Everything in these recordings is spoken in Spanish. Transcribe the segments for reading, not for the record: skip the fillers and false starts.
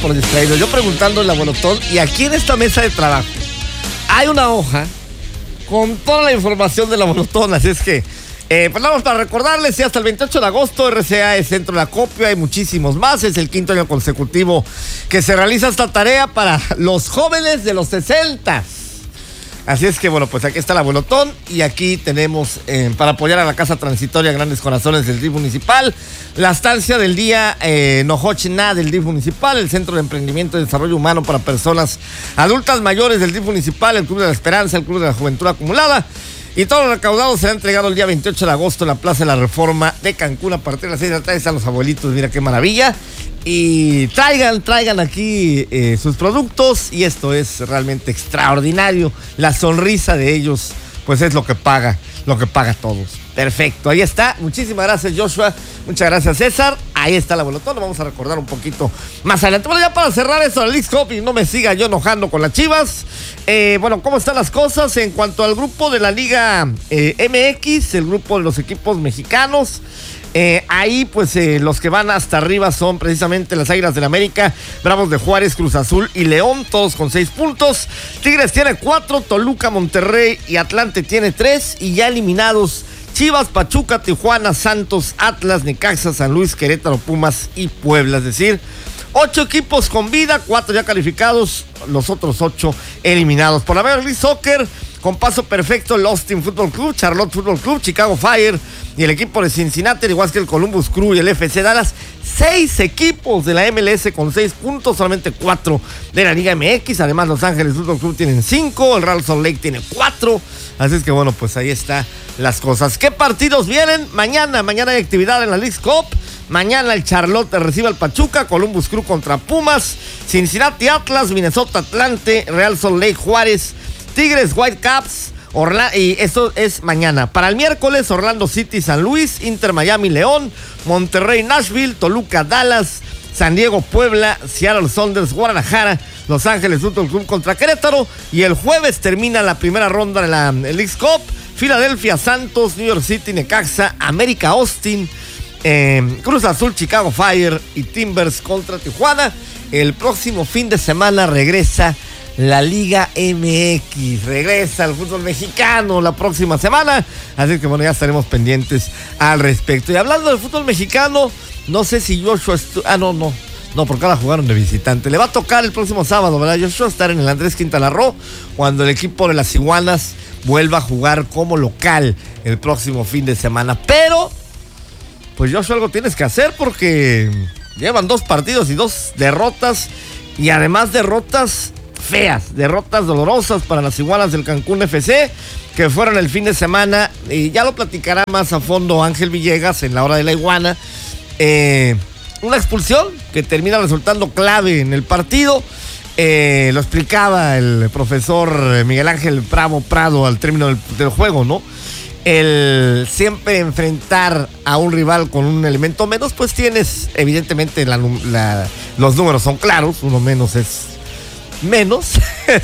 por distraído. Yo preguntando en la Bolotón, y aquí en esta mesa de trabajo hay una hoja con toda la información de la Bolotón, así es que pues vamos para recordarles, y hasta el 28 de agosto RCA es centro de acopio, hay muchísimos más, es el 5º año consecutivo que se realiza esta tarea para los jóvenes de los 60. Así es que bueno, pues aquí está la Bolotón, y aquí tenemos para apoyar a la Casa Transitoria Grandes Corazones del DIF municipal, la estancia del día Nojochna del DIF municipal, el Centro de Emprendimiento y Desarrollo Humano para Personas Adultas Mayores del DIF municipal, el Club de la Esperanza, el Club de la Juventud Acumulada. Y todo lo recaudado será entregado el día 28 de agosto en la Plaza de la Reforma de Cancún a partir de las 6 de la tarde. Están los abuelitos, mira qué maravilla. Y traigan aquí sus productos, y esto es realmente extraordinario. La sonrisa de ellos, pues es lo que paga todos. Perfecto, ahí está. Muchísimas gracias, Joshua. Muchas gracias, César. Ahí está la Bolotón, lo vamos a recordar un poquito más adelante. Bueno, ya para cerrar esto, el Leagues Cup, y no me siga yo enojando con las Chivas. Bueno, ¿cómo están las cosas? En cuanto al grupo de la Liga MX, el grupo de los equipos mexicanos, ahí pues los que van hasta arriba son precisamente las Águilas del América, Bravos de Juárez, Cruz Azul y León, todos con 6 puntos. Tigres tiene 4, Toluca, Monterrey y Atlante tiene 3, y ya eliminados Chivas, Pachuca, Tijuana, Santos, Atlas, Necaxa, San Luis, Querétaro, Pumas y Puebla. Es decir, 8 equipos con vida, 4 ya calificados, los otros 8 eliminados. Por la Major League Soccer, con paso perfecto, el Austin Football Club, Charlotte Football Club, Chicago Fire y el equipo de Cincinnati, igual que el Columbus Crew y el FC Dallas. 6 equipos de la MLS con 6 puntos, solamente 4 de la Liga MX. Además, Los Ángeles Football Club tienen 5, el Real Salt Lake tiene 4. Así es que bueno, pues ahí está las cosas. ¿Qué partidos vienen? Mañana hay actividad en la Leagues Cup. Mañana el Charlotte recibe al Pachuca, Columbus Crew contra Pumas, Cincinnati Atlas, Minnesota Atlante, Real Salt Lake Juárez, Tigres Whitecaps, y esto es mañana. Para el miércoles, Orlando City San Luis, Inter Miami León, Monterrey Nashville, Toluca Dallas, San Diego Puebla, Seattle Sounders Guadalajara, Los Ángeles Football Club contra Querétaro. Y el jueves termina la primera ronda de la Leagues Cup, Filadelfia Santos, New York City Necaxa, América Austin, Cruz Azul Chicago Fire y Timbers contra Tijuana. El próximo fin de semana regresa la Liga MX, regresa el fútbol mexicano la próxima semana, así que bueno, ya estaremos pendientes al respecto. Y hablando del fútbol mexicano, no sé si Joshua no, porque ahora jugaron de visitante. Le va a tocar el próximo sábado, ¿verdad, Joshua? Estar en el Andrés Quintana Roo, cuando el equipo de las Iguanas vuelva a jugar como local el próximo fin de semana. Pero pues Joshua, algo tienes que hacer, porque llevan 2 partidos y 2 derrotas, y además derrotas feas, derrotas dolorosas para las Iguanas del Cancún FC, que fueron el fin de semana, y ya lo platicará más a fondo Ángel Villegas en la hora de la Iguana. Una expulsión que termina resultando clave en el partido. Lo explicaba el profesor Miguel Ángel Bravo Prado al término del juego, ¿no? El siempre enfrentar a un rival con un elemento menos, pues tienes, evidentemente, los números son claros, uno menos es menos,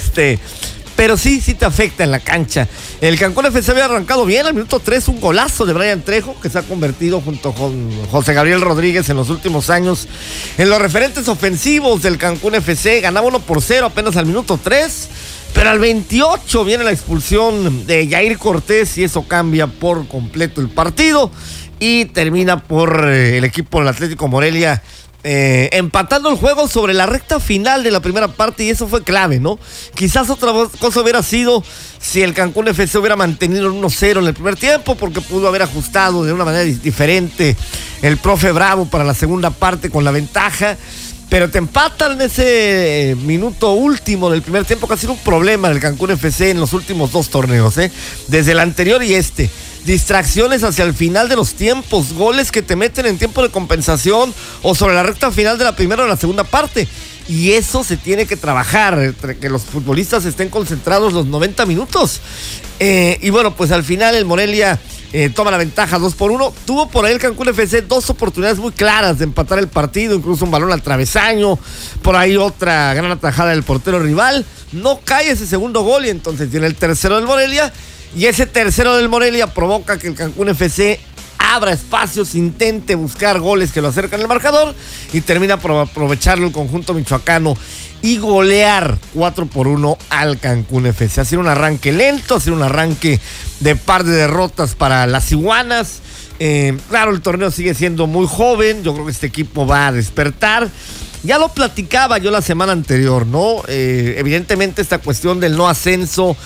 pero sí te afecta en la cancha. El Cancún FC había arrancado bien al minuto 3, un golazo de Brian Trejo, que se ha convertido junto con José Gabriel Rodríguez en los últimos años en los referentes ofensivos del Cancún FC. Ganaba 1-0 apenas al minuto 3, pero al 28 viene la expulsión de Jair Cortés, y eso cambia por completo el partido, y termina por el equipo del Atlético Morelia empatando el juego sobre la recta final de la primera parte, y eso fue clave, ¿no? Quizás otra cosa hubiera sido si el Cancún FC hubiera mantenido el 1-0 en el primer tiempo, porque pudo haber ajustado de una manera diferente el profe Bravo para la segunda parte con la ventaja. Pero te empatan en ese minuto último del primer tiempo, que ha sido un problema del Cancún FC en los últimos 2 torneos, desde el anterior y este. Distracciones hacia el final de los tiempos, goles que te meten en tiempo de compensación o sobre la recta final de la primera o la segunda parte. Y eso se tiene que trabajar, que los futbolistas estén concentrados los 90 minutos. Y bueno, pues al final el Morelia toma la ventaja 2-1. Tuvo por ahí el Cancún FC 2 oportunidades muy claras de empatar el partido, incluso un balón al travesaño, por ahí otra gran atajada del portero rival. No cae ese segundo gol, y entonces viene el tercero del Morelia, y ese tercero del Morelia provoca que el Cancún FC abra espacios, intente buscar goles que lo acercan al marcador y termina por aprovecharlo el conjunto michoacano y golear 4-1 al Cancún FC. Ha sido un arranque lento, ha sido un arranque de par de derrotas para las iguanas. Claro, el torneo sigue siendo muy joven, yo creo que este equipo va a despertar. Ya lo platicaba yo la semana anterior, ¿no? Evidentemente esta cuestión del no ascenso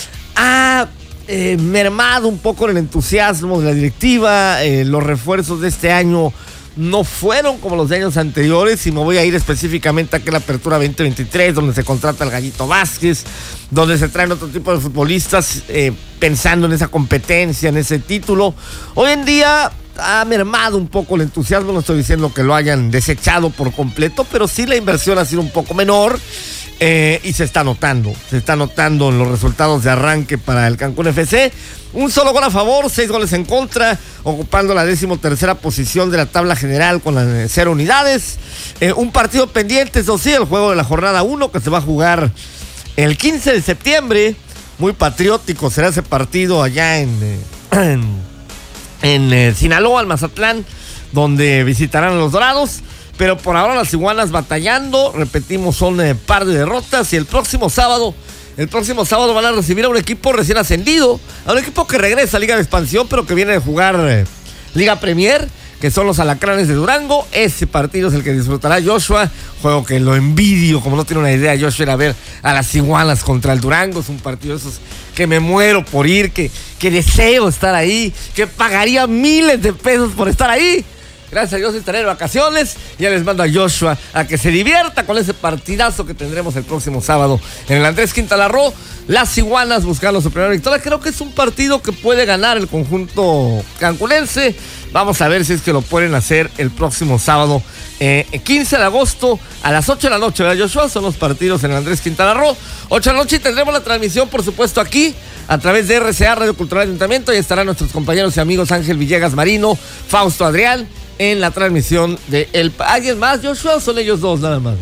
ha mermado un poco el entusiasmo de la directiva. Los refuerzos de este año no fueron como los de años anteriores, y me voy a ir específicamente a aquella apertura 2023, donde se contrata el Gallito Vázquez, donde se traen otro tipo de futbolistas pensando en esa competencia, en ese título. Hoy en día ha mermado un poco el entusiasmo, no estoy diciendo que lo hayan desechado por completo, pero sí la inversión ha sido un poco menor. Y se está notando en los resultados de arranque para el Cancún FC. Un solo gol a favor, 6 goles en contra, ocupando la 13ª posición de la tabla general con las 0 unidades. Un partido pendiente, eso sí, el juego de la jornada 1, que se va a jugar el 15 de septiembre. Muy patriótico será ese partido allá en Sinaloa, en Mazatlán, donde visitarán a los Dorados. Pero por ahora las iguanas batallando, repetimos, son par de derrotas, y el próximo sábado van a recibir a un equipo recién ascendido, a un equipo que regresa a Liga de Expansión, pero que viene de jugar Liga Premier, que son los Alacranes de Durango. Ese partido es el que disfrutará Joshua, juego que lo envidio, como no tiene una idea Joshua, ir a ver a las iguanas contra el Durango. Es un partido de esos que me muero por ir, que deseo estar ahí, que pagaría miles de pesos por estar ahí. Gracias a Dios estaré de vacaciones. Ya les mando a Joshua a que se divierta con ese partidazo que tendremos el próximo sábado en el Andrés Quintana Roo. Las iguanas buscando su primera victoria. Creo que es un partido que puede ganar el conjunto cancunense. Vamos a ver si es que lo pueden hacer el próximo sábado, 15 de agosto a las 8 de la noche, ¿verdad, Joshua? Son los partidos en el Andrés Quintana Roo. 8 de la noche, y tendremos la transmisión, por supuesto, aquí a través de RCA, Radio Cultural Ayuntamiento. Y estarán nuestros compañeros y amigos Ángel Villegas Marino, Fausto Adrián, en la transmisión de ¿Alguien más, Joshua, o son ellos dos nada más?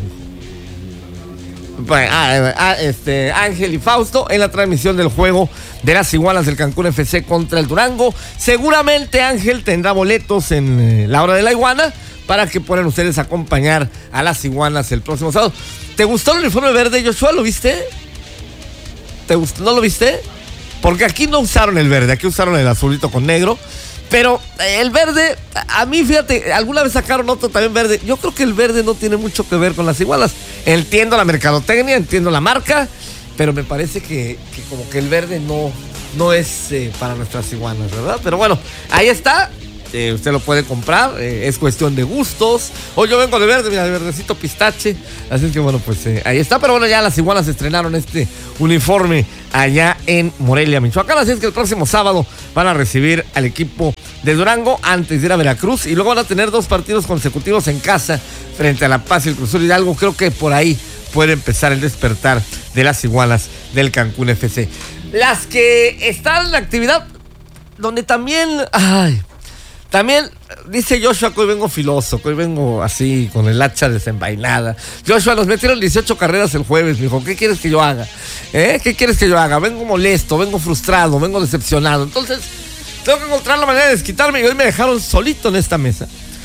Ángel y Fausto en la transmisión del juego de las iguanas del Cancún FC contra el Durango. Seguramente Ángel tendrá boletos en la hora de la iguana para que puedan ustedes acompañar a las iguanas el próximo sábado. ¿Te gustó el uniforme verde, Joshua? ¿Lo viste? ¿No lo viste? Porque aquí no usaron el verde, aquí usaron el azulito con negro. Pero el verde, a mí, fíjate, alguna vez sacaron otro también verde. Yo creo que el verde no tiene mucho que ver con las iguanas. Entiendo la mercadotecnia, entiendo la marca, pero me parece que como que el verde no es para nuestras iguanas, ¿verdad? Pero bueno, ahí está. Usted lo puede comprar, es cuestión de gustos. Hoy yo vengo de verde, mira, de verdecito pistache. Así es que bueno, pues ahí está. Pero bueno, ya las iguanas estrenaron este uniforme allá en Morelia, Michoacán. Así es que el próximo sábado van a recibir al equipo de Durango antes de ir a Veracruz. Y luego van a tener 2 partidos consecutivos en casa frente a La Paz y el Cruz Azul Hidalgo. Creo que por ahí puede empezar el despertar de las iguanas del Cancún FC. Las que están en la actividad, donde también... También dice Joshua que hoy vengo filoso, que hoy vengo así, con el hacha desenvainada. Joshua, nos metieron 18 carreras el jueves, me dijo, ¿qué quieres que yo haga? ¿Qué quieres que yo haga? Vengo molesto, vengo frustrado, vengo decepcionado. Entonces, tengo que encontrar la manera de desquitarme, y hoy me dejaron solito en esta mesa.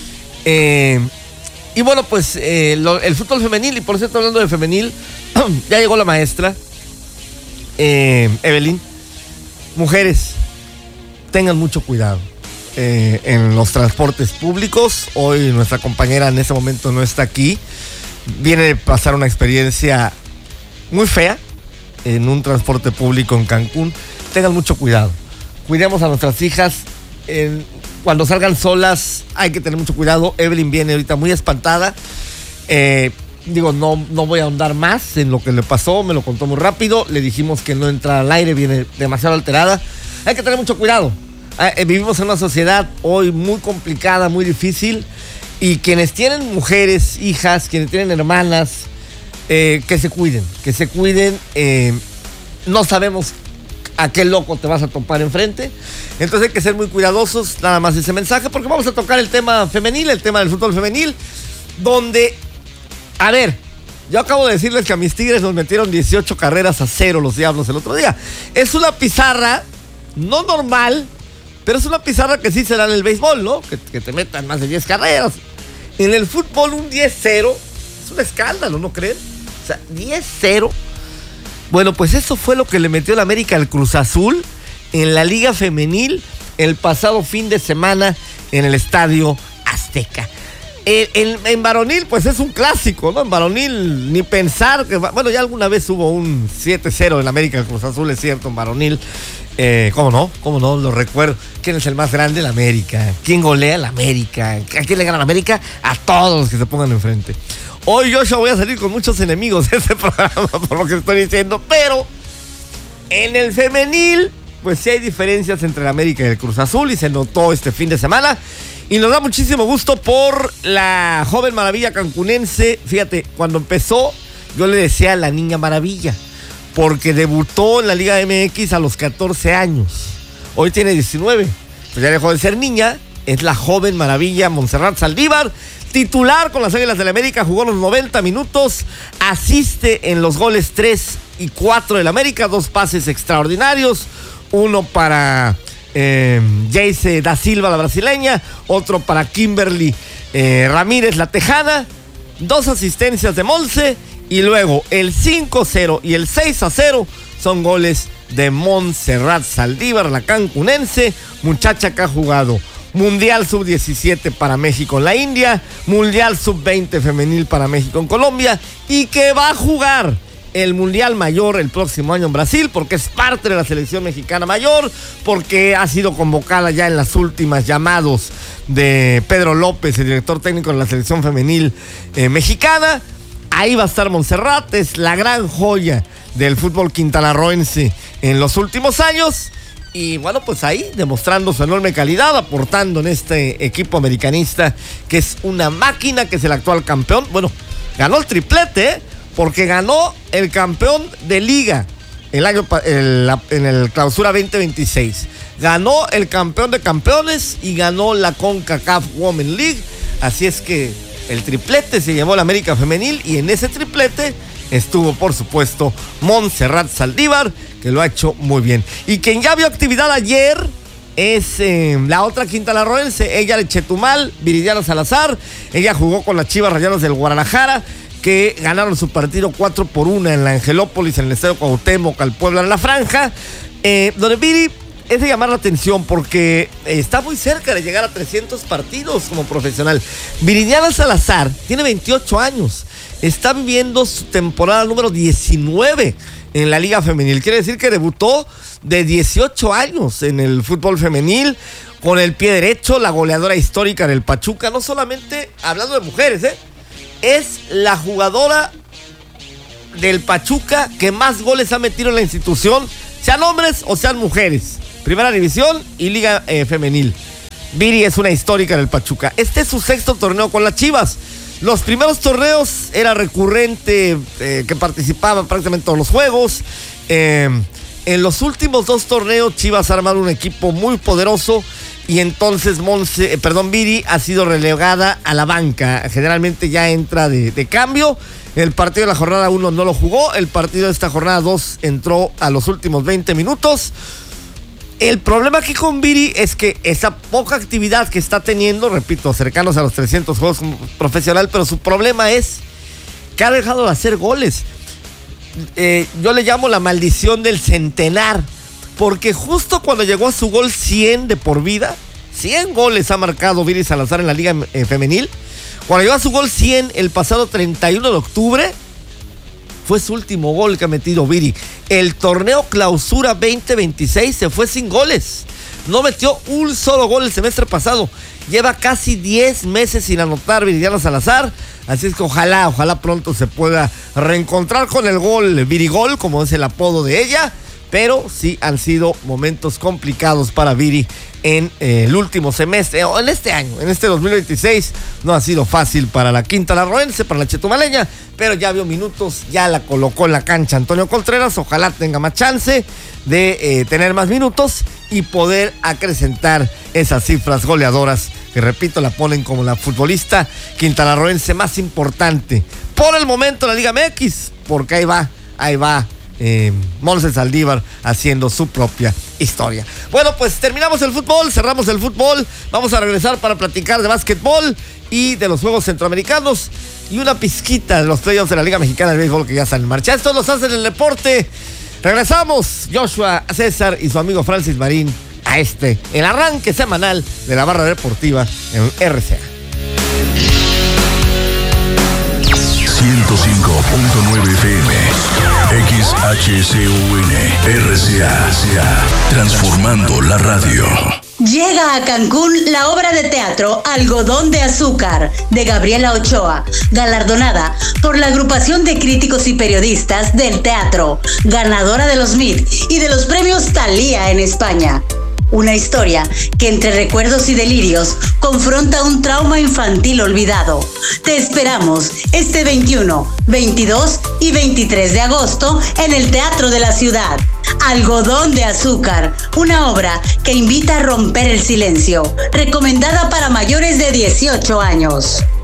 Y bueno, pues el fútbol femenil, y por cierto, hablando de femenil, ya llegó la maestra, Evelyn. Mujeres, tengan mucho cuidado en los transportes públicos. Hoy nuestra compañera en ese momento no está aquí. Viene de pasar una experiencia muy fea en un transporte público en Cancún. Tengan mucho cuidado. Cuidemos a nuestras hijas. Cuando salgan solas hay que tener mucho cuidado. Evelyn viene ahorita muy espantada. No voy a ahondar más en lo que le pasó. Me lo contó muy rápido. Le dijimos que no entra al aire. Viene demasiado alterada. Hay que tener mucho cuidado. Vivimos en una sociedad hoy muy complicada, muy difícil, y quienes tienen mujeres, hijas, quienes tienen hermanas, que se cuiden. No sabemos a qué loco te vas a topar enfrente, entonces hay que ser muy cuidadosos. Nada más ese mensaje, porque vamos a tocar el tema femenil, el tema del fútbol femenil, donde, a ver, yo acabo de decirles que a mis Tigres nos metieron 18 carreras a 0 los Diablos el otro día. Es una pizarra no normal, Pero es una pizarra que sí se da en el béisbol, ¿no? Que te metan más de 10 carreras. En el fútbol un 10-0 es un escándalo, ¿no creen? O sea, 10-0. Bueno, pues eso fue lo que le metió el América al Cruz Azul en la Liga Femenil el pasado fin de semana en el Estadio Azteca. En varonil, pues es un clásico, ¿no? En varonil, ni pensar que... Bueno, ya alguna vez hubo un 7-0 en América del Cruz Azul, es cierto, en varonil. ¿Cómo no? ¿Cómo no? Lo recuerdo. ¿Quién es el más grande? El América. ¿Quién golea? El América. ¿A quién le gana el América? A todos los que se pongan enfrente. Hoy yo voy a salir con muchos enemigos de este programa, por lo que estoy diciendo, pero en el femenil, pues sí hay diferencias entre el América y el Cruz Azul, y se notó este fin de semana. Y nos da muchísimo gusto por la joven maravilla cancunense. Fíjate, cuando empezó, yo le decía la niña maravilla, porque debutó en la Liga MX a los 14 años. Hoy tiene 19. Pues ya dejó de ser niña. Es la joven maravilla Montserrat Saldívar, titular con las Águilas del América, jugó los 90 minutos, asiste en los goles 3 y 4 del América, 2 pases extraordinarios, uno para Jayce da Silva, la brasileña, otro para Kimberly Ramírez, la tejana, 2 asistencias de Monse, y luego el 5-0 y el 6-0 son goles de Montserrat Saldívar, la cancunense, muchacha que ha jugado Mundial Sub-17 para México en la India, Mundial Sub-20 femenil para México en Colombia, y que va a jugar el Mundial Mayor el próximo año en Brasil, porque es parte de la selección mexicana mayor, porque ha sido convocada ya en las últimas llamados de Pedro López, el director técnico de la selección femenil mexicana. Ahí va a estar Montserrat, es la gran joya del fútbol quintanarroense en los últimos años. Y bueno, pues ahí demostrando su enorme calidad, aportando en este equipo americanista, que es una máquina, que es el actual campeón. Bueno, ganó el triplete, porque ganó el campeón de liga en el clausura 2026. Ganó el campeón de campeones y ganó la CONCACAF Women's League. Así es que el triplete se llevó la América Femenil, y en ese triplete estuvo, por supuesto, Montserrat Saldívar, que lo ha hecho muy bien. Y quien ya vio actividad ayer es la otra quintanarroense, ella de Chetumal, Viridiana Salazar. Ella jugó con las Chivas Rayadas del Guadalajara, que ganaron su partido 4-1 en la Angelópolis, en el Estadio Cuauhtémoc, al Puebla en la Franja. Donde Viri es de llamar la atención porque está muy cerca de llegar a 300 partidos como profesional. Viridiana Salazar tiene 28 años. Está viviendo su temporada número 19 en la Liga Femenil. Quiere decir que debutó de 18 años en el fútbol femenil, con el pie derecho, la goleadora histórica del Pachuca. No solamente hablando de mujeres, es la jugadora del Pachuca que más goles ha metido en la institución, sean hombres o sean mujeres. Primera división y Liga Femenil. Viri es una histórica del Pachuca. Este es su 6º torneo con las Chivas. Los primeros torneos era recurrente, que participaba prácticamente en todos los juegos. En los últimos 2 torneos, Chivas ha armado un equipo muy poderoso, y entonces Viri ha sido relegada a la banca. Generalmente ya entra de cambio. El partido de la jornada 1 no lo jugó. El partido de esta jornada 2 entró a los últimos 20 minutos. El problema aquí con Viri es que esa poca actividad que está teniendo, repito, cercanos a los 300 juegos como profesional, pero su problema es que ha dejado de hacer goles. Yo le llamo la maldición del centenar, porque justo cuando llegó a su gol 100 de por vida, 100 goles ha marcado Viri Salazar en la Liga Femenil. Cuando llegó a su gol 100 el pasado 31 de octubre, fue su último gol que ha metido Viri. El torneo Clausura 2026 se fue sin goles. No metió un solo gol el semestre pasado. Lleva casi 10 meses sin anotar Viridiana Salazar. Así es que ojalá pronto se pueda reencontrar con el gol, Virigol, como es el apodo de ella. Pero sí han sido momentos complicados para Viri en el último semestre, o en este año, en este 2026. No ha sido fácil para la quintanarroense, para la chetumaleña, pero ya vio minutos, ya la colocó en la cancha Antonio Contreras. Ojalá tenga más chance de tener más minutos y poder acrecentar esas cifras goleadoras que, repito, la ponen como la futbolista quintanarroense más importante por el momento en la Liga MX, porque ahí va Montse Saldívar haciendo su propia historia. Bueno, pues terminamos el fútbol, cerramos el fútbol, vamos a regresar para platicar de básquetbol y de los Juegos Centroamericanos y una pizquita de los playoffs de la Liga Mexicana de Béisbol que ya están en marcha. Esto los hace en el deporte. Regresamos, Joshua, César y su amigo Francis Marín, a el arranque semanal de la barra deportiva en RCA. 105.9 FM, XHCUN, RCA, transformando la radio. Llega a Cancún la obra de teatro Algodón de Azúcar, de Gabriela Ochoa, galardonada por la agrupación de críticos y periodistas del teatro, ganadora de los MIT y de los premios Thalía en España. Una historia que entre recuerdos y delirios confronta un trauma infantil olvidado. Te esperamos este 21, 22 y 23 de agosto en el Teatro de la Ciudad. Algodón de Azúcar, una obra que invita a romper el silencio, recomendada para mayores de 18 años.